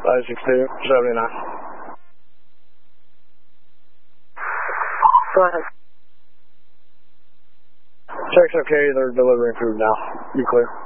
562, 79. Go ahead. Check's okay, they're delivering food now. You clear.